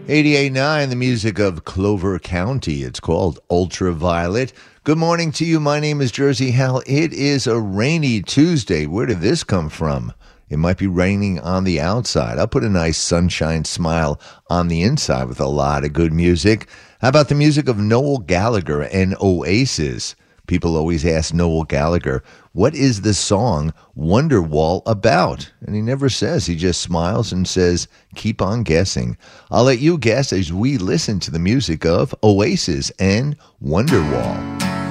88.9, the music of Clover County. It's called Ultraviolet. Good morning to you. My name is Jersey Hal. It is a rainy Tuesday. Where did this come from? It might be raining on the outside. I'll put a nice sunshine smile on the inside with a lot of good music. How about the music of Noel Gallagher and Oasis? People always ask Noel Gallagher, what is the song Wonderwall about? And he never says. He just smiles and says, keep on guessing. I'll let you guess as we listen to the music of Oasis and Wonderwall.